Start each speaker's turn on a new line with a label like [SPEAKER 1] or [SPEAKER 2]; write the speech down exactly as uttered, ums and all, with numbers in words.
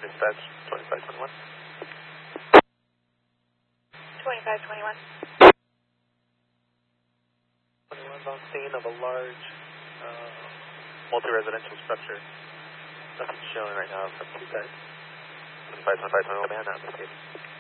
[SPEAKER 1] dispatch, twenty-five twenty-one.
[SPEAKER 2] twenty-five twenty-one.
[SPEAKER 1] twenty-one's on scene of a large uh, multi-residential structure. Nothing showing right now from two sides. twenty-five twenty-five twenty-one, man, not located.